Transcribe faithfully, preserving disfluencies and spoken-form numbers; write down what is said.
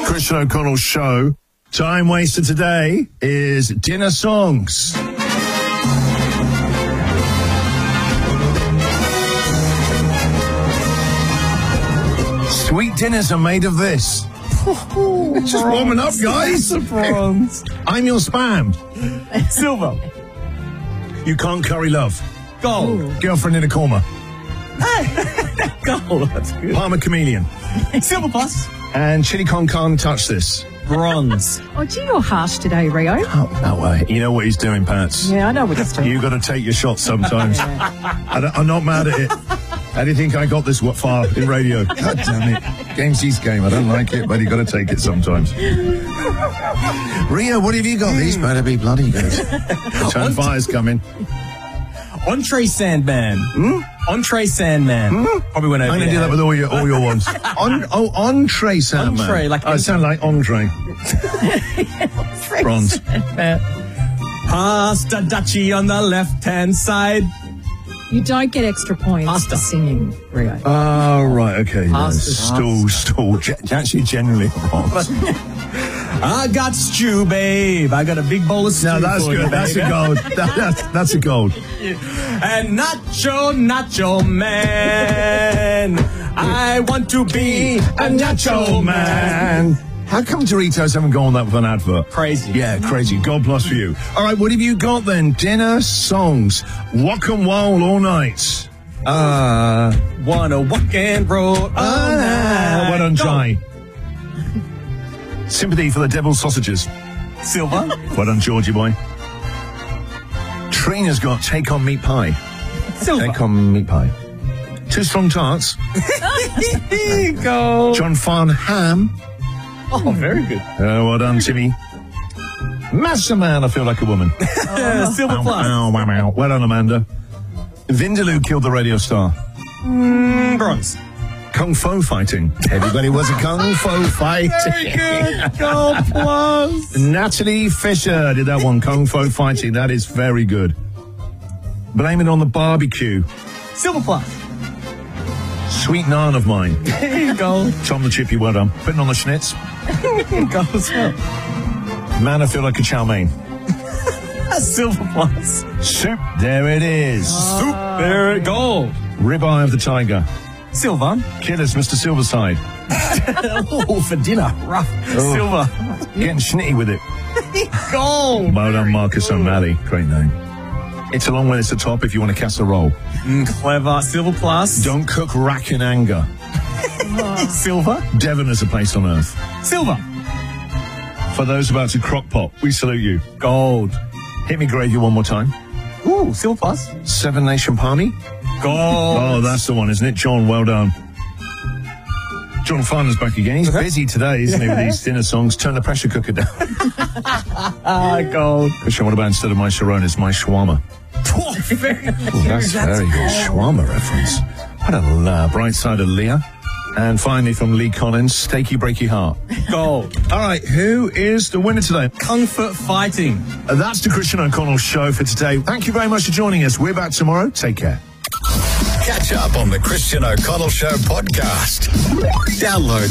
Christian O'Connell Show. Time waster today is dinner songs. Sweet dinners are made of this. Oh, it's just warming up, guys. Bronze. I'm your spam. Silver. You can't curry love. Gold. Ooh. Girlfriend in a coma. Gold. That's good. Palmer chameleon. Silver plus. And chili con carne touch this. Bronze. Oh, gee, you're harsh today, Rio. Oh, no way. You know what he's doing, Pats. Yeah, I know what he's doing. You got to take your shots sometimes. I don't, I'm not mad at it. How do you think I got this what far in radio? God damn it. Game's East game. I don't like it, but you got to take it sometimes. Rio, what have you got? These better be bloody good. Turn fire's coming. Entree Sandman. Hmm? Entree Sandman. Hmm? Probably went over I'm going to do that with all your all your ones. On, oh, entree Sandman. Entree, like oh, it sounds like entree. Bronze. Pasta Dutchie on the left-hand side. You don't get extra points Pasta. for singing, Rio. Oh, right, okay. No, Pasta. stall, stall. Ge- actually, generally wrong. I got stew, babe. I got a big bowl of stew. No, that's for good. you, That's baby. a gold. That, that's, that's a gold. And nacho, nacho man. I want to be a nacho man. How come Doritos haven't gone on that with an advert? Crazy. Yeah, crazy. God bless for you. All right, what have you got then? Dinner songs. Walk and roll all night. Uh, Wanna walk and roll all uh, night. well done, Go. Jai. Sympathy for the devil's sausages. Silver. Well done, Georgie boy. Trina's got take on meat pie. Silver. Take on meat pie. Two strong tarts. Go. John Farnham. Oh, very good. Uh, well done, Timmy. Master Man, I feel like a woman. Uh, silver Ow, plus. ow, ow, ow. Well done, Amanda. Vindaloo killed the radio star. Mm, bronze. Kung Fu fighting. Everybody was a Kung Fu fighting. Very good. Gold plus. Natalie Fisher did that one, Kung Fu fighting. That is very good. Blame it on the barbecue. Silver plus. Sweet naan of mine. There you go. Tom the Chippy, well done. Putting on the schnitz. Go as well. Man, I feel like a chow mein. Silver plus. Soup, there it is. Soup. There it gold. Ribeye of the tiger. Silver. Killers, Mister Silverside. Oh, for dinner. Rough. Oh. Silver. Getting schnitty with it. Gold. Well done, Marcus O'Malley. Great name. It's a long way to the top if you want to casserole. Mm, clever. Silver plus. Don't cook rack in anger. Silver. Devon is a place on earth. Silver. For those about to crock pot, we salute you. Gold. Hit me gravy one more time. Ooh, silver plus. Seven Nation Palmy. Gold. Oh, that's the one, isn't it? John, well done. John Farner's back again. He's busy today, isn't he, with these dinner songs? Turn the pressure cooker down. Ah, gold. Christian, what about instead of my Sharonas, my shawarma? Oh, very good. Ooh, that's, very good. Shawarma reference. What a uh, bright side of Leah. And finally from Lee Collins, Steaky Breaky Heart. Gold. All right, who is the winner today? Kung Fu fighting. Uh, that's the Christian O'Connell Show for today. Thank you very much for joining us. We're back tomorrow. Take care. Catch up on the Christian O'Connell Show podcast. Download